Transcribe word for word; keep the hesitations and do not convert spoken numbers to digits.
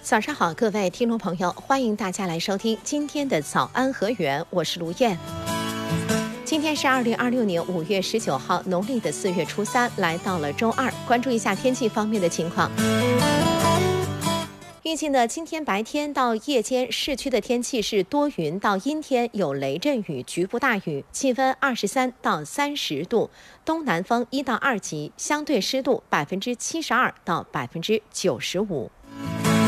早上好，各位听众朋友，欢迎大家来收听今天的早安河源，我是卢燕。今天是二零二六年五月十九号，农历的四月初三，来到了周二，关注一下天气方面的情况。预计呢，今天白天到夜间，市区的天气是多云到阴天，有雷阵雨，局部大雨，气温二十三到三十度，东南风一到二级，相对湿度百分之七十二到百分之九十五。